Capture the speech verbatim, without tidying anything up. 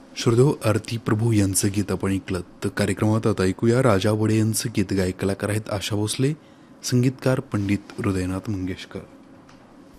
श्रोतो आरती प्रभू यांचं गीत आपण ऐकलं. तर कार्यक्रमात आता ऐकूया राजा वडे यांचं गीत. गायक कलाकार आहेत आशा भोसले, संगीतकार पंडित हृदयनाथ मंगेशकर.